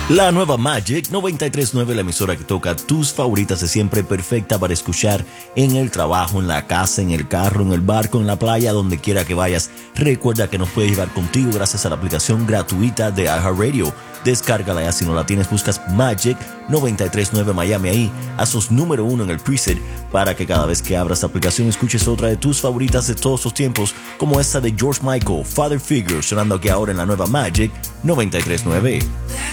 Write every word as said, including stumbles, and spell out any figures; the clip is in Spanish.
La nueva Magic noventa y tres punto nueve, la emisora que toca tus favoritas de siempre, perfecta para escuchar en el trabajo, en la casa, en el carro, en el barco, en la playa, donde quiera que vayas. Recuerda que nos puedes llevar contigo gracias a la aplicación gratuita de iHeartRadio. Descárgala ya, si no la tienes buscas Magic noventa y tres punto nueve Miami ahí, hazos número uno en el preset para que cada vez que abras la aplicación escuches otra de tus favoritas de todos los tiempos, como esta de George Michael, Father Figure, sonando aquí ahora en la nueva Magic noventa y tres punto nueve.